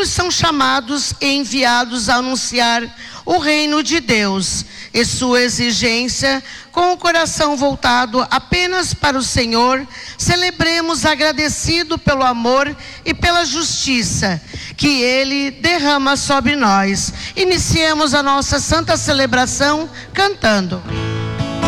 todos são chamados e enviados a anunciar o reino de Deus e sua exigência, com o coração voltado apenas para o Senhor, celebremos agradecido pelo amor e pela justiça que Ele derrama sobre nós. Iniciemos a nossa santa celebração cantando.